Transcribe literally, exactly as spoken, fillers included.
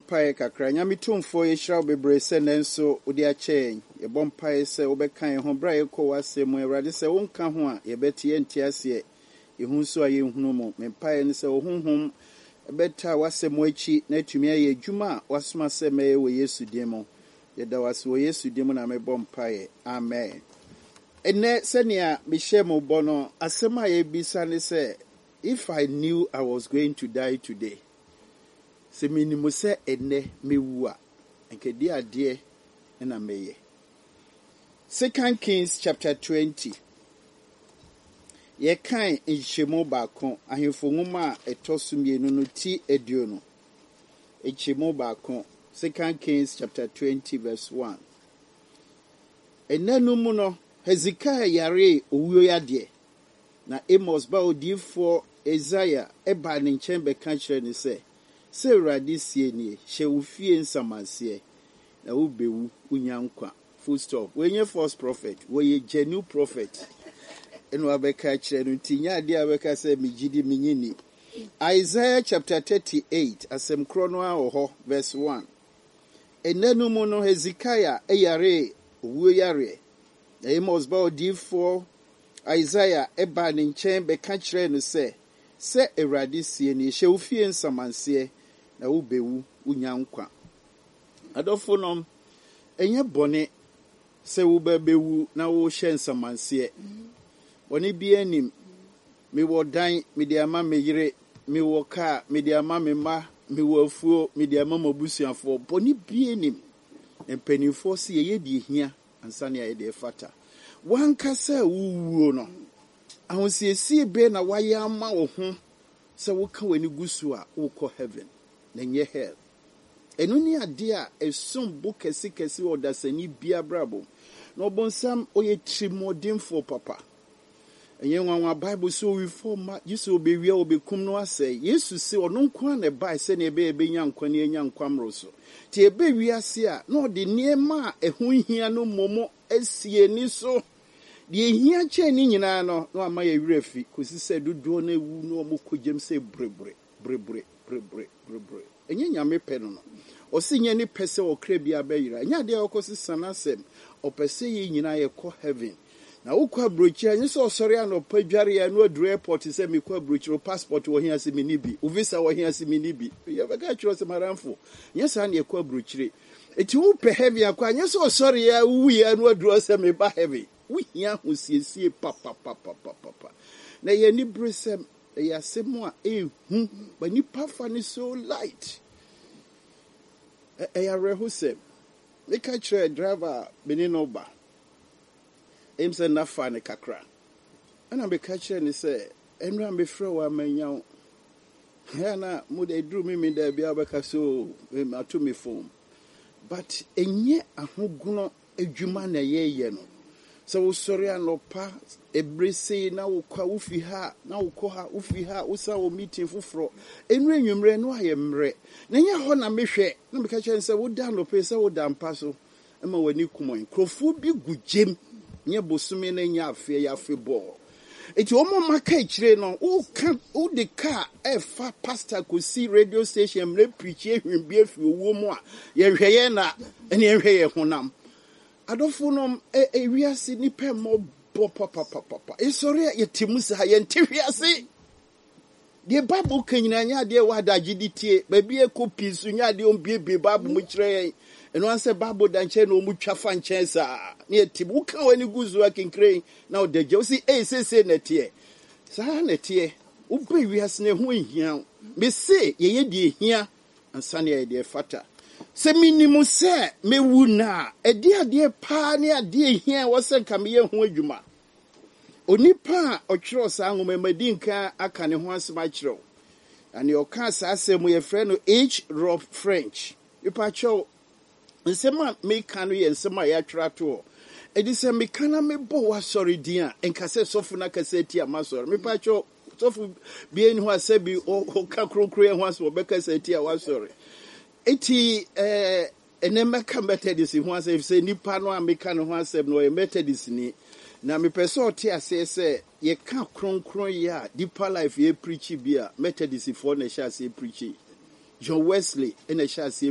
Pae kakra nyame tumfo ye hraw bebre se nenso odi a chen ye bom pae se obekan ho bra ye ko wasem Awurade se wonka ho a ye betie ntiase ye hu so aye hunu mo me pae ne se ohunhum beta wasem achi na tumi aye adwuma wasoma se me we Yesu dimo ye da was we Yesu dimo na me bom pae amen. Ene senia me shemo bono asema ye bisa ne se if I knew I was going to die today, se minimu se ene mewua enke di ade na meye. Second Kings chapter twenty. Ye kan enchemo baako ahemfo nwoma a etoso mienu no ti aduo no. Enchemo baako Second Kings chapter twenty verse one. Enanu mu no Hezekiah yare owuo yade na Amos ba odifo Isaiah eba ne nchen be kan kire ne se se Awurade sie nie hye wo fie nsamanse na wo bewu unyankwa full stop. When you false prophet we ye genuine prophet eno abeka kire no tinya ade abeka se migidi minyini. Isaiah chapter thirty-eight asem krono a ho verse one. Enanu mu no Hezekiah eyare owuo yare na Amos ba odifo Isaiah eba ne nchen be kan kire no se se Awurade sie nie hye wo fie nsamanse na wo bewu unyankwa. Adofo nom enye bone se wo bewu na wo hye nsamanse. Bone bi anim me wo dan me de ama me yire me wo ka me de ama me ma me wo afuo me de ama mabusuafo. Bone bi anim empanifo se ye di hia ansa ne ye de fata. Wanka se wuwo no ahosiesie be na waye ama wo ho se wo ka wani gusu a wo kɔ heaven na nye hell. Enu ni ade a esum bo kesi kesi odasani bia brabo na obonsam oye trimodinfo papa. Enye nwanwa Bible so we forma Yesu obewie obekum no asɛ Yesu se ɔno nko na bai sɛ ne ebe ebe nya nkwa ne enya nkwa mroso ti ebe wiase a na ɔde niema a ɛho hia no momo asie ni so de hia kye ni nyina no na ama ye wurafi kosi sɛ dodo na ewu no ɔmo kogem sɛ brebre brebre brebre brebre enye nyame pɛ no no ɔsi nya ni pɛ sɛ ɔkra bia bayira nya de ɔkosi sanasem ɔpɛsɛ ye nyina ye kɔ heaven. Na ukwa brochi anyi so sori ano padware ya no adru airport se me kwa brochi ro passport wo hia se me ni bi u visa wo hia se me ni bi ye beka chiro se maramfo nya sa na ekwa brochi eti wo pe heavy akwa anyi so sori ya wu ya no adru se me ba heavy wo hia ho siesie papa papa papa na ye ni bresem ya semo a ehu ba ni pafa ni so light e ya reho se me ka chiro driver benino ba Emse na fa ne kakra. Ana be ka kire ni se enra me frɛ wa manyaw. Ya na mo de dru mi mi da bia be ka so me ato me phone. But enye ahoguno adwuma na ye ye no. So wo sori anopa ebrese na wo kwa wo fi ha na wo kɔ ha wo fi ha wo sa wo meeting foforo. Enra nwumre no aye mre. Na nya ho na mehwɛ na be ka kire se wo da no pe se wo da mpa so. Ema wani kumon. Krofo bi gugem nye bosume na nya afi ya afi bo eti omo maka ikire no o ka o de ka e fa pastor ko si radio station mre preach ehwin bi afi owo mu a ye hweye na ene ye hweye honam adofo no e ewiase ni pe mo bo papa papa e sori ye timu sa ye ntehwiase de Bible kanyina nya de wa da giditie ba bi e copy su nya de on bie bie Bible mu kire eno anse Bible da nche na o mu twafa nche sa na etibu ka wani guzu akinkre na o de je o si e se se na tie sa na tie o ba wiase na ho hia me se ye ye de hia ansa na ye de fata se minimu se mewu na ede ade pa na ade hia wo se nka me ye ho adwuma onipa otwero sa nwoma madinka aka ne ho asema kyerɛw ani oka sa asemu ye frɛ no H. Rob French ipa kyɛw nsema me ka no ye nsema ya twera to edi se me kana me bo wa sorry din a enka se sofu na kasa ti ama sorry me pa kyɛw sofu bien ho asabi o ka kronkro ye ho aso be kasa ti a wa sorry eti eh enema ka methodist ho asabi se nipa no a me ka no ho asabi no ye methodist ni na me person oti ase se ye ka kronkron ya deeper life ye preach bia methodist for na sha se preach John Wesley na sha se